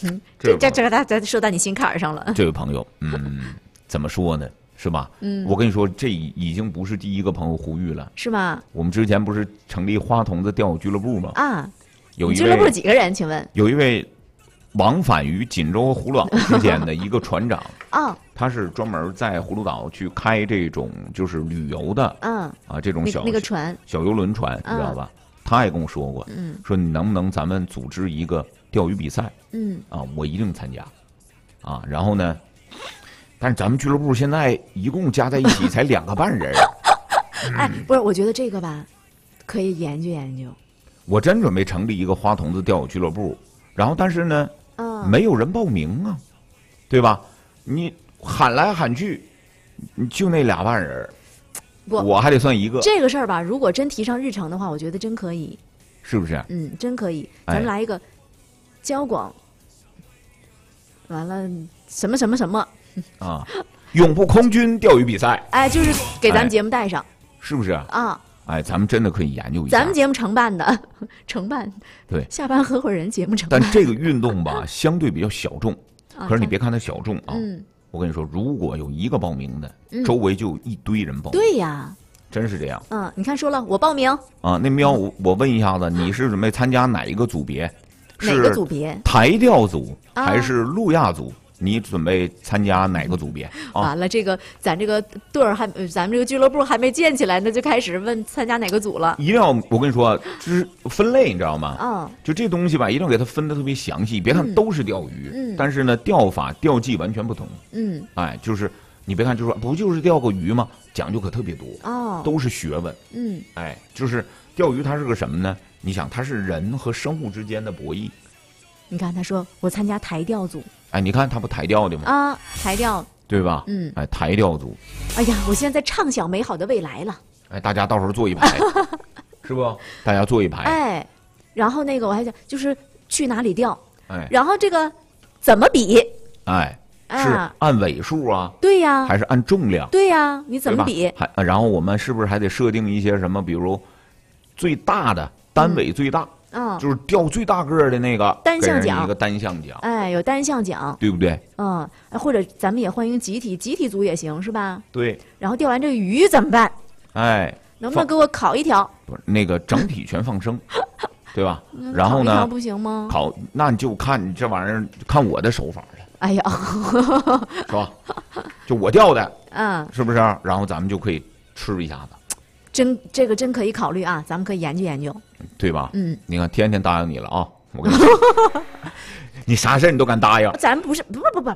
这个他说到你心坎上了。 这位朋友，怎么说呢？是吧？我跟你说，这已经不是第一个朋友呼吁了， 是吗？ 我们之前不是成立花童子钓友俱乐部吗？ 啊， 有一位俱乐部几个人？请问有一位往返于锦州和葫芦岛之间的一个船长啊， 他是专门在葫芦岛去开这种就是旅游的，这种那个船小游轮船，你知道吧？他也跟我说过，说你能不能咱们组织一个钓鱼比赛？我一定参加，然后呢？但是咱们俱乐部现在一共加在一起才2个半人。 哎，不是，我觉得这个吧，可以研究研究。 我真准备成立一个花童子钓友俱乐部，然后但是呢，没有人报名啊，对吧？你喊来喊去，你就那2万人，我还得算一个。 这个事儿吧，如果真提上日程的话，我觉得真可以， 是不是？ 真可以。咱们来一个交广，完了什么什么什么。 永不空军钓鱼比赛， 就是给咱们节目带上， 是不是啊？咱们真的可以研究一下。 咱们节目承办的，承办对下班合伙人节目承办。 但这个运动吧，相对比较小众，可是你别看它小众啊，我跟你说，如果有1个报名的，周围就有一堆人报名。 对呀， 真是这样。 你看说了，我报名那喵，我问一下子，你是准备参加哪一个组别？ 哪个组别？ 台钓组还是路亚组？你准备参加哪个组别？ 完了，这个咱这个队儿咱们这个俱乐部还没建起来，那就开始问参加哪个组了。 一定要，我跟你说，就是分类，你知道吗？就这东西吧，一定要给它分得特别详细。别看都是钓鱼，但是呢，钓法、钓技完全不同。就是你别看，就说不就是钓个鱼吗？讲究可特别多都是学问。就是钓鱼它是个什么呢？你想，它是人和生物之间的博弈。 你看，他说我参加台钓组。 你看他不台钓的吗？ 台钓， 对吧？台钓组。 哎呀，我现在在畅想美好的未来了。 大家到时候坐一排，是不？大家坐一排。 然后那个我还想，就是去哪里钓？然后这个怎么比？ 是按尾数啊？ 对呀。 还是按重量？ 对呀，你怎么比？ 然后我们是不是还得设定一些什么？比如最大的单尾最大。就是钓最大个的那个单项奖， 一个单项奖， 有单项奖， 对不对？ 或者咱们也欢迎集体组也行，是吧？ 对。 然后钓完这个鱼怎么办？能不能给我烤一条？ 不是那个整体全放生，对吧？然后呢？ 不行吗？ 烤，那你就看你这玩意儿，看我的手法了。 哎呀， 是吧？就我钓的，是不是？然后咱们就可以吃一下子。 这个真可以考虑啊，咱们可以研究研究， 对吧？你看天天答应你了啊，我跟你说，你啥事你都敢答应。 咱不是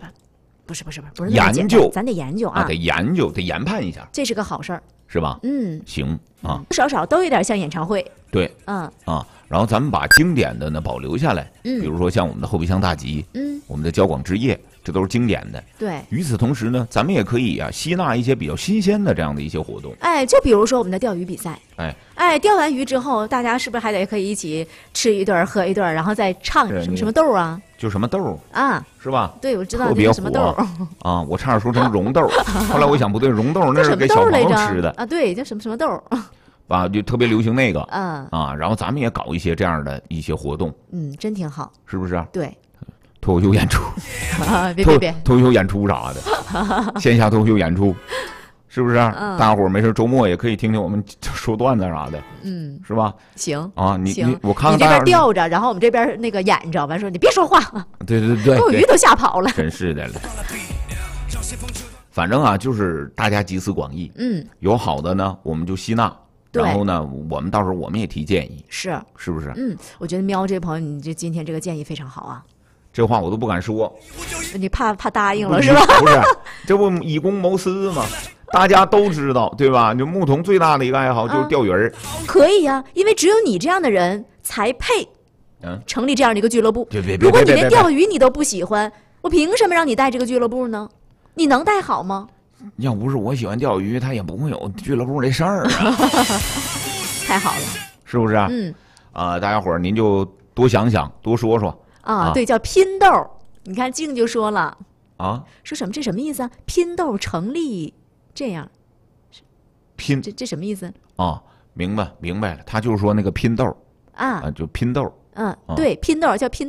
研究， 咱得研究啊， 得研究，得研判一下， 这是个好事儿， 是吧？行啊， 少少都有点像演唱会。 对，然后咱们把经典的呢保留下来，比如说像我们的后备箱大集，我们的交广之夜，这都是经典的。 对， 与此同时呢，咱们也可以吸纳一些比较新鲜的这样的一些活动。 就比如说我们的钓鱼比赛。钓完鱼之后，大家是不是还得可以一起吃一顿喝一顿，然后再唱什么豆啊？ 就什么豆是吧？ 对，我知道特别什么豆我差点说成蓉豆，后来我想不对，蓉豆那是给小朋友吃的对，叫什么豆就特别流行那个然后咱们也搞一些这样的一些活动， 真挺好， 是不是？ 对， 脱口秀演出别脱口秀演出啥的，线下脱口秀演出，是不是？大伙儿没事周末也可以听听我们说段子啥的，是吧？ 行你我看看你这边吊着，然后我们这边那个演着，完说你别说话， 对， 把我鱼都吓跑了， 真是的了。反正就是大家集思广益，有好的呢，我们就吸纳。然后呢，我们到时候我们也提建议，是不是？ 我觉得喵这朋友，你今天这个建议非常好啊。 这话我都不敢说， 你怕答应了是吧？ 不是，这不以公谋私吗？大家都知道，对吧？就牧童最大的一个爱好就是钓鱼儿， 可以呀，因为只有你这样的人才配成立这样的一个俱乐部。 如果你连钓鱼你都不喜欢，我凭什么让你带这个俱乐部呢？你能带好吗？ 要不是我喜欢钓鱼，他也不会有俱乐部这事儿啊。 太好了， 是不是？大家伙儿您就多想想，多说说对，叫拼豆。你看静就说了说什么？这什么意思啊？拼豆成立，这样拼这什么意思明白了，他就是说那个拼豆就拼豆。 对，拼豆叫拼。